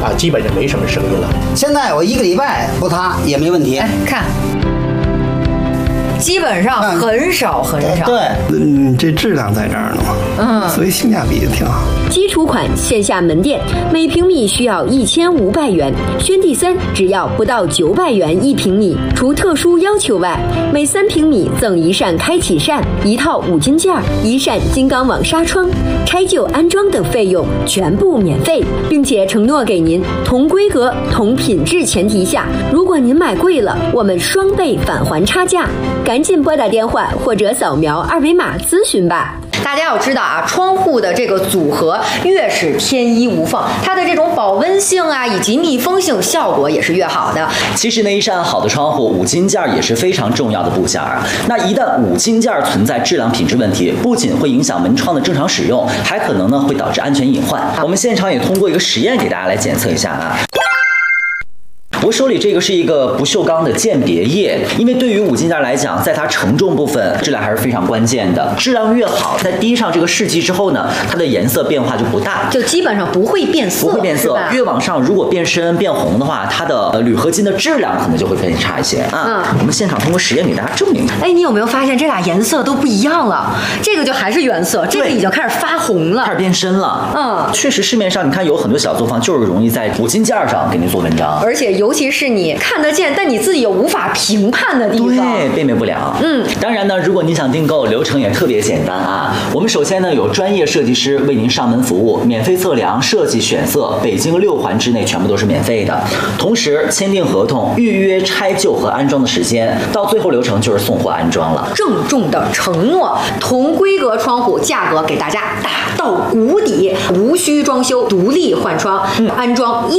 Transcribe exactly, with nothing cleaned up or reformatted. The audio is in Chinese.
啊，基本就没什么声音了。 现在我一个礼拜不塌也没问题。 哎，看。基本上很少很少， 对， 嗯，这质量在这儿呢嘛，嗯，所以性价比挺好。 基础款线下门店每平米需要一千五百元，轩地森只要不到九百元一平米，除特殊要求外，每三平米赠一扇开启扇、一套五金件、一扇金刚网纱窗，拆旧安装等费用全部免费，并且承诺给您同规格、同品质前提下，如果您买贵了，我们双倍返还差价。赶紧拨打电话或者扫描二维码咨询吧。 大家要知道啊，窗户的这个组合越是天衣无缝，它的这种保温性啊以及密封性效果也是越好的。 其实呢，一扇好的窗户五金件也是非常重要的部件啊。那一旦五金件存在质量品质问题，不仅会影响门窗的正常使用，还可能呢会导致安全隐患。我们现场也通过一个实验给大家来检测一下啊。我手里这个是一个不锈钢的鉴别液，因为对于五金件来讲，在它承重部分质量还是非常关键的，质量越好，在滴上这个试剂之后呢，它的颜色变化就不大， 就基本上不会变色， 不会变色。越往上如果变深变红的话，它的铝合金的质量可能就会更差一些啊。嗯，我们现场通过实验给大家证明。 哎，你有没有发现这俩颜色都不一样了？这个就还是原色，这个已经开始发红了， 开始变深了。 嗯， 确实市面上你看有很多小作坊就是容易在五金件上给你做文章， 而且尤其是你看得见，但你自己又无法评判的地方， 对，辨别不了。 嗯， 当然呢，如果你想订购，流程也特别简单啊。我们首先呢有专业设计师为您上门服务，免费测量、设计、选色，北京六环之内全部都是免费的。同时签订合同，预约拆旧和安装的时间，到最后流程就是送货安装了。 郑重的承诺，同规格窗户价格给大家打到谷底，无需装修，独立换窗，嗯、安装一。